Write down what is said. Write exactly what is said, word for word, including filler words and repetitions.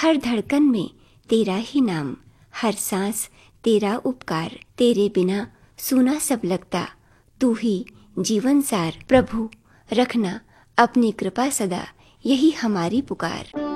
हर धड़कन में तेरा ही नाम, हर सांस तेरा उपकार। तेरे बिना सूना सब लगता, तू ही जीवन सार। प्रभु रखना अपनी कृपा सदा, यही हमारी पुकार।